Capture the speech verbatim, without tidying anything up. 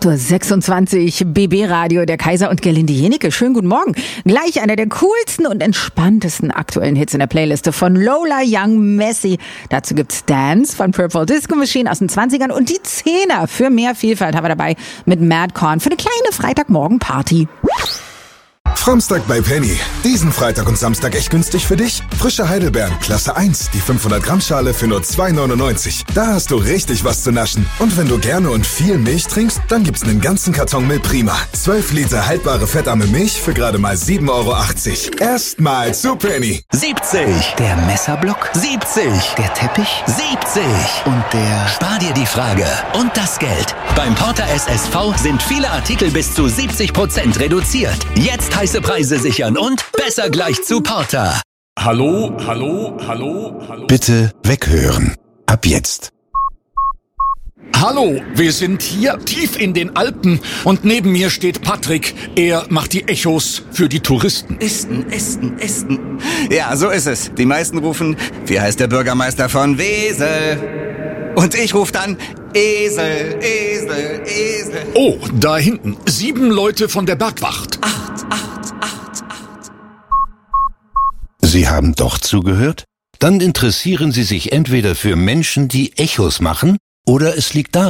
acht Uhr sechsundzwanzig, B B Radio, der Kaiser und Gerlinde Jenecke. Schönen guten Morgen. Gleich einer der coolsten und entspanntesten aktuellen Hits in der Playliste von Lola Young Messi. Dazu gibt's Dance von Purple Disco Machine aus den zwanzigern und die Zehner. Für mehr Vielfalt haben wir dabei mit Madcorn für eine kleine Freitagmorgen-Party. Framstag bei Penny. Diesen Freitag und Samstag echt günstig für dich? Frische Heidelbeeren, Klasse eins, die fünfhundert Gramm Schale für nur zwei neunundneunzig. Da hast du richtig was zu naschen. Und wenn du gerne und viel Milch trinkst, dann gibt's einen ganzen Karton Milprima. zwölf Liter haltbare fettarme Milch für gerade mal sieben Euro achtzig. Erstmal zu Penny. siebzig. Der Messerblock. siebzig. Der Teppich. siebzig. Und der... Spar dir die Frage und das Geld. Beim Porter S S V sind viele Artikel bis zu siebzig Prozent reduziert. Jetzt heiße Preise sichern und besser gleich zu Porter. Hallo, hallo, hallo, hallo. Bitte weghören. Ab jetzt. Hallo, wir sind hier tief in den Alpen und neben mir steht Patrick. Er macht die Echos für die Touristen. Esten, Esten, Esten. Ja, so ist es. Die meisten rufen, wie heißt der Bürgermeister von Wesel? Und ich rufe dann, Esel, Esel, Esel. Oh, da hinten, sieben Leute von der Bergwacht. Acht, acht, acht, acht. Sie haben doch zugehört? Dann interessieren Sie sich entweder für Menschen, die Echos machen, oder es liegt daran,